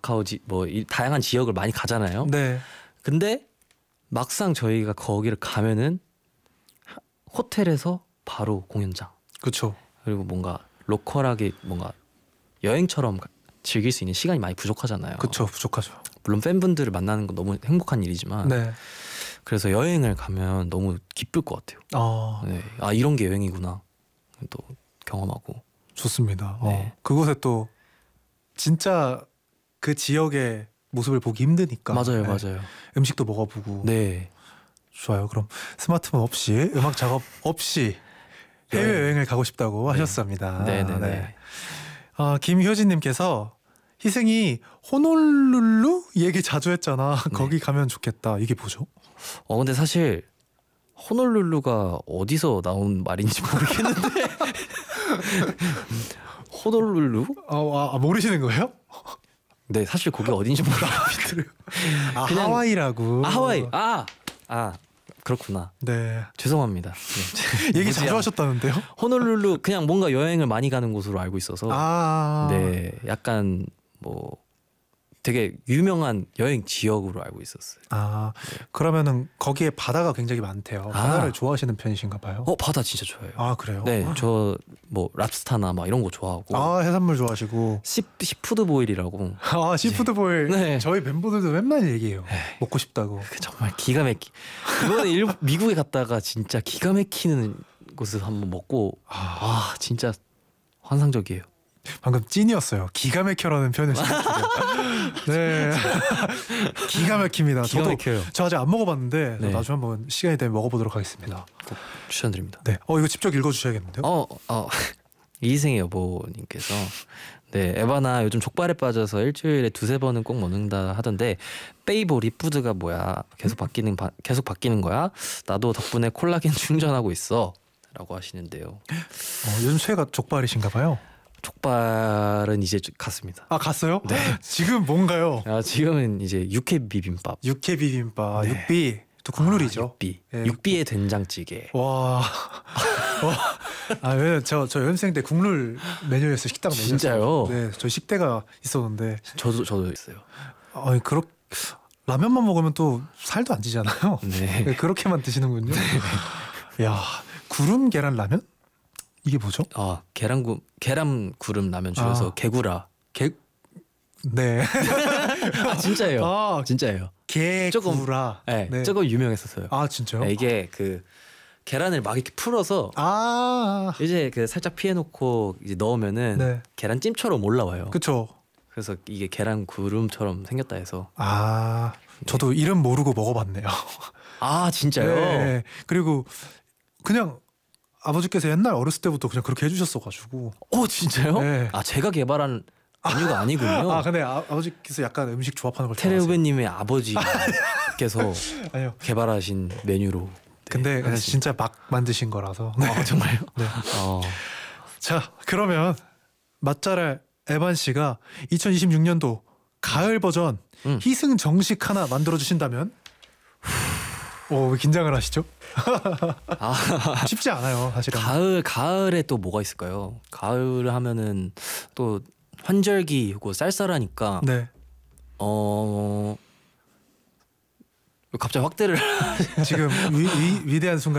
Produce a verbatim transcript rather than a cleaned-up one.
마카오 지, 뭐 이, 다양한 지역을 많이 가잖아요. 네. 근데 막상 저희가 거기를 가면은 호텔에서 바로 공연장. 그렇죠. 그리고 뭔가 로컬하게 뭔가 여행처럼 즐길 수 있는 시간이 많이 부족하잖아요. 그렇죠. 부족하죠. 물론 팬분들을 만나는 건 너무 행복한 일이지만 네. 그래서 여행을 가면 너무 기쁠 것 같아요. 아, 네. 아 이런 게 여행이구나 또 경험하고. 좋습니다. 네. 어, 그곳에 또 진짜 그 지역의 모습을 보기 힘드니까. 맞아요, 네. 맞아요. 음식도 먹어보고. 네. 좋아요. 그럼 스마트폰 없이 음악 작업 없이 해외 여행을 가고 싶다고 네. 하셨습니다. 네네네. 네. 아, 김효진님께서 희승이 호놀룰루 얘기 자주 했잖아. 네. 거기 가면 좋겠다. 이게 뭐죠? 어 근데 사실 호놀룰루가 어디서 나온 말인지 모르겠는데 호놀룰루? 아, 아, 아, 모르시는 거예요? 네 사실 거기 어딘지 몰라요. 아, 그냥- 하와이라고. 아 하와이. 아, 아 그렇구나. 네. 죄송합니다. 네. 얘기 무지한- 자주 하셨다는데요? 호놀룰루 그냥 뭔가 여행을 많이 가는 곳으로 알고 있어서 아. 네 약간 뭐 되게 유명한 여행 지역으로 알고 있었어요. 아, 그러면은 거기에 바다가 굉장히 많대요. 아. 바다를 좋아하시는 편이신가 봐요. 어 바다 진짜 좋아해요. 아, 그래요? 네 저 뭐 랍스타나 막 이런 거 좋아하고 아, 해산물 좋아하시고. 시, 시푸드 보일이라고 아, 시푸드 보일. 네. 저희 멤버들도 맨날 얘기해요. 먹고 싶다고. 그 정말 기가 막히 이번에 일 미국에 갔다가 진짜 기가 막히는 곳에서 한번 먹고 아, 와 진짜 환상적이에요. 방금 찐이었어요. 기가 막혀라는 표현을 쓰셨어요. 네. 기가 막힙니다. 기가 저도 막혀요. 저 아직 안 먹어봤는데 네. 나중에 한번 시간이 되면 먹어보도록 하겠습니다. 꼭 추천드립니다. 네. 어, 이거 직접 읽어주셔야겠는데요? 어, 어 이희승의 여보님께서 네 에바나 요즘 족발에 빠져서 일주일에 두세 번은 꼭 먹는다 하던데 베이보 리푸드가 뭐야? 계속 바뀌는 바, 계속 바뀌는 거야? 나도 덕분에 콜라겐 충전하고 있어라고 하시는데요. 어, 요즘 최애가 족발이신가 봐요. 족발은 이제 갔습니다. 아, 갔어요? 네. 지금 뭔가요? 아, 지금은 이제 육회 비빔밥. 육회 비빔밥, 네. 육비 또 국물이죠. 아, 육비. 예, 육비에 된장찌개. 와, 와. 아, 왜냐면 저저 연습생 때 국룰 메뉴였어요. 식당 메뉴. 진짜요? 네, 저 식대가 있었는데, 저도 저도 있어요. 아니 그렇 라면만 먹으면 또 살도 안 찌잖아요. 네. 네, 그렇게만 드시는군요. 야, 구름 계란 라면? 이게 뭐죠? 아 계란구 계란 구름 라면 줄여서 아. 개구라. 개, 네, 아 진짜예요. 아, 진짜예요. 개구라. 네, 네. 저거 유명했었어요. 아, 진짜요? 네, 이게 그 계란을 막 이렇게 풀어서 아, 이제 그 살짝 피해놓고 이제 넣으면은 네, 계란찜처럼 올라와요. 그쵸. 그래서 이게 계란 구름처럼 생겼다 해서. 아, 저도 이름 모르고 먹어봤네요. 아 진짜요? 네. 그리고 그냥 아버지께서 옛날 어렸을 때부터 그냥 그렇게 해주셨어가지고. 어 진짜요? 네. 아 제가 개발한 메뉴가 아니군요. 아, 근데 아, 아버지께서 약간 음식 조합하는 걸 테레 좋아하세요. 후배님의 아버지께서 아니요. 개발하신 메뉴로. 네, 근데 그냥 하겠습니다. 진짜 막 만드신 거라서. 네. 아 정말요? 네. 어. 자, 그러면 맛잘알 에반 씨가 이천이십육 년도 가을 버전 음. 희승 정식 하나 만들어 주신다면? 오, 왜 긴장을 하시죠? 아 쉽지 않아요, 사실은. 가을 가을에 또 뭐가 있을까요? 가을 하면은 또 환절기고 쌀쌀하니까 네. 어 갑자기 확대를 지금 위, 위, 위대한 순간.